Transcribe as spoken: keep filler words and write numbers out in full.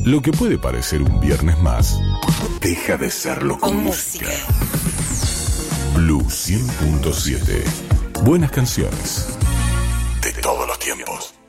Lo que puede parecer un viernes más, deja de serlo con, con música. música. Blue cien punto siete. Buenas canciones de todos los tiempos.